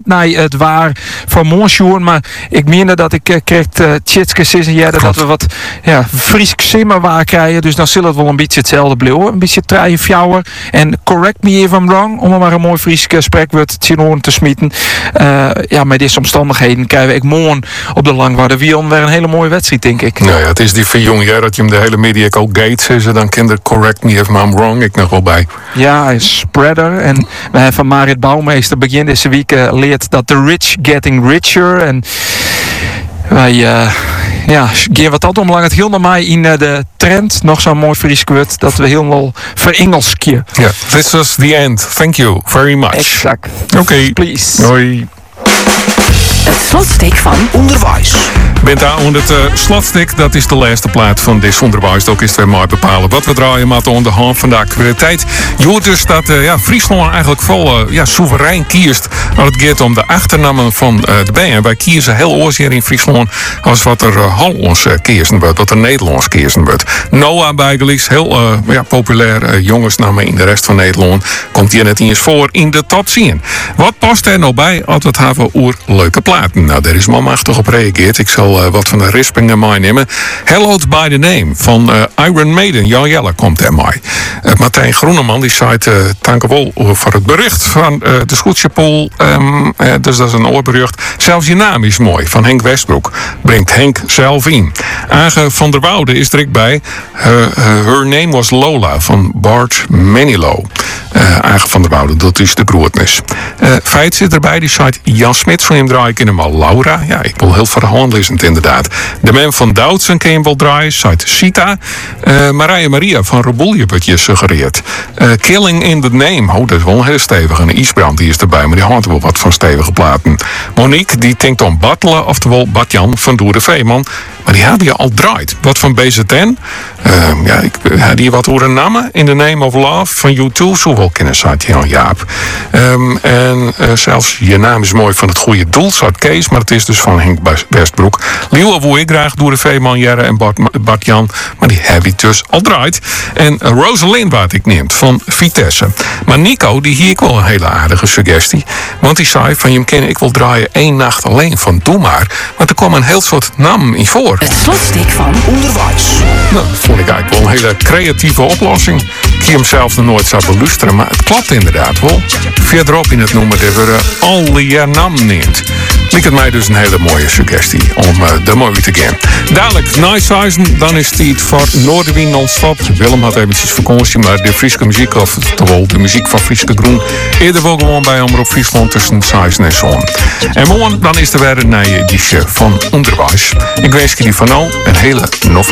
naar het waar van Monsjoen. Maar ik meende dat ik kreeg Tjitske Sissenjerde dat we wat Friesk simmer waar krijgen. Dus dan zal het wel een beetje hetzelfde blijven. Een beetje treien fjouwer. En correct me if I'm wrong. Om er maar een mooi Friesk spreekwoord te smieten. Met deze omstandigheden krijgen we morgen op de Langwarde Wiel weer een hele mooie wedstrijd, denk ik. Nou ja, het is die van jong jaar dat je hem de hele media ook Gates is. Dan kan er correct me if I'm wrong ik nog wel bij. Ja, hij is spreader. En we hebben van Marit Bouwmeester begin deze week leert dat the rich getting richer. En wij gaan wat dat omlang het heel normaal in de trend. Nog zo'n mooi Fries woord dat we helemaal verengelskje. Ja, this was the end. Thank you very much. Exact. Oké. Please. Hoi. Het slotstuk van Onderwijs. Bent daar onder het slotstuk, dat is de laatste plaat van dit Onderwijs. Ook is het weer mooi bepalen wat we draaien met onder de hand vandaag. De tijd joort dus dat Friesland eigenlijk vol soeverein kiest als het gaat om de achternamen van de band. Wij kiezen heel oorzeer in Friesland als wat er Hollands kiezen wordt, wat er Nederlands kiezen wordt. Noah Bijgelis, heel populair jongensnamen in de rest van Nederland, komt hier net eens voor in de top 10. Wat past er nou bij als we het hebben over leuke platen? Nou, daar is maar machtig op reageerd. Ik zal wat van de rispingen meenemen. Hallowed by the Name van Iron Maiden. Jan Jelle komt er mee. Martijn Groeneman die zei dankjewel voor het bericht van de Scootse Pool. Dus dat is een oorbericht. Zelfs je naam is mooi van Henk Westbroek. Brengt Henk zelf in. Age van der Woude is er bij. Her name was Lola van Bart Manilow. Age van der Woude, dat is de broertnis. Feit zit erbij, die zei Jan Smit, van hem draai ik in hem al Laura. Ja, ik wil heel verhandlend inderdaad. De man van Doudsen kan je wel draaien, zei Sita. Maria van Rebullion wordt je suggereerd. Killing in the Name, dat is wel een heel stevige. Een Isbrand die is erbij, maar die had wel wat van stevige platen. Monique, die denkt aan Battelen, oftewel Batjan van Doer de Veeman. Maar die hebben je al draait. Wat van BZN? Die wat horen namen. In the Name of Love van U2. Zo wel kennen, zei Jaap. Zelfs je naam is mooi van het goede doel, zei Kees. Maar het is dus van Henk Westbroek. Liewe woe ik graag door de Veeman, Jerre en Bart Jan. Maar die heb ik dus al draait. En Rosalind wat ik neemt van Vitesse. Maar Nico, die hier ik wel een hele aardige suggestie. Want die zei van je ken ik wil draaien 1 nacht alleen van Doe maar. Want er kwam een heel soort naam in voor. Het slotstuk van Onderwijs. Nou, dat vond ik eigenlijk wel een hele creatieve oplossing. Ik heb hem zelf nog nooit zou beluisteren, maar het klopt inderdaad wel. Verderop in het noemen dat we al je naam neemt. Lijkt het mij dus een hele mooie suggestie om de mooie te gaan. Dadelijk, Nice Eisen, dan is het iets voor Noorderwind non-stop. Willem had eventjes vakantie, maar de Friese muziek, of toch de muziek van Frieske Groen, eerder wel gewoon bij Omroep Friesland tussen Eisen en Zon. En morgen dan is er weer een nieuwe editie van Onderwijs. Ik wens je die van nou een hele nog